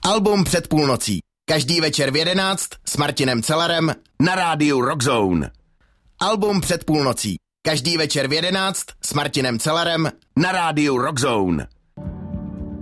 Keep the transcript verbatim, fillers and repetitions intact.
Album před půlnocí. Každý večer v jedenáct s Martinem Cellerem na rádiu Rockzone. Album před půlnocí. Každý večer v jedenáct s Martinem Cellerem na rádiu Rockzone.